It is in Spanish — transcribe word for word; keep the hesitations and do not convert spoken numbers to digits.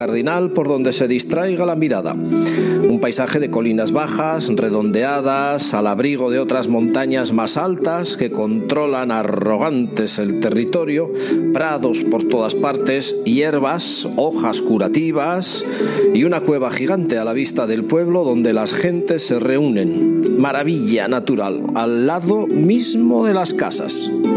cardinal por donde se distraiga la mirada. Un paisaje de colinas bajas, redondeadas, al abrigo de otras montañas más altas que controlan arrogantes el territorio, prados por todas partes, hierbas, hojas curativas y una cueva gigante a la vista del pueblo donde las gentes se reúnen. Maravilla natural, al lado mismo de las casas.